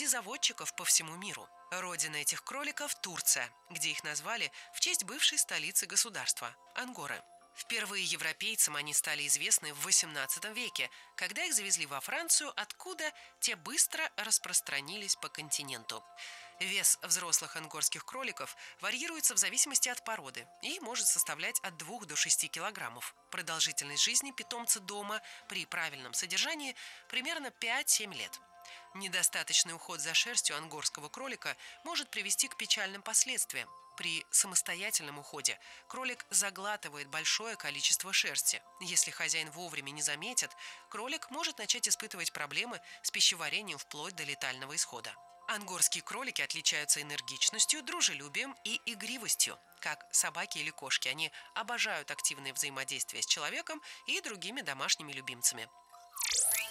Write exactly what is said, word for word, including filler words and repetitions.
заводчиков по всему миру. Родина этих кроликов – Турция, где их назвали в честь бывшей столицы государства – Ангоры. Впервые европейцам они стали известны в восемнадцатом веке, когда их завезли во Францию, откуда те быстро распространились по континенту. Вес взрослых ангорских кроликов варьируется в зависимости от породы и может составлять от двух до шести килограммов. Продолжительность жизни питомца дома при правильном содержании примерно пять-семь лет. Недостаточный уход за шерстью ангорского кролика может привести к печальным последствиям. При самостоятельном уходе кролик заглатывает большое количество шерсти. Если хозяин вовремя не заметит, кролик может начать испытывать проблемы с пищеварением вплоть до летального исхода. Ангорские кролики отличаются энергичностью, дружелюбием и игривостью. Как собаки или кошки, они обожают активное взаимодействие с человеком и другими домашними любимцами.